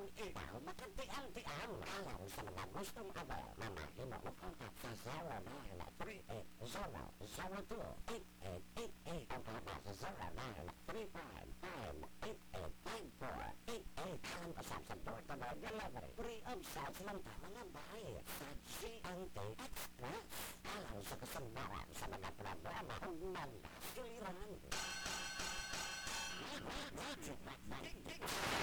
kung ikaw makatian-tian alang sa mga gustong abal na mahimo mo kontak sa 0938-002-8888 ang kata sa 0935-588-5488 ang usap sa door-to-door delivery free of charge lang ta mga bahay sa GNT Express alang sa kasambaran sa mga programa ug mga suliran.